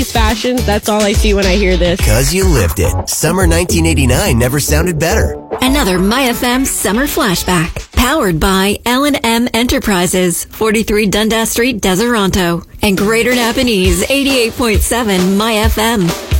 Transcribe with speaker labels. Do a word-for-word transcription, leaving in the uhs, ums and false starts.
Speaker 1: fashions. That's all I see when I hear this.
Speaker 2: Cause you lived it. Summer nineteen eighty-nine never sounded better.
Speaker 3: Another My F M Summer Flashback. Powered by L and M Enterprises, forty-three Dundas Street, Deseronto. And Greater Napanese, eighty-eight point seven My F M.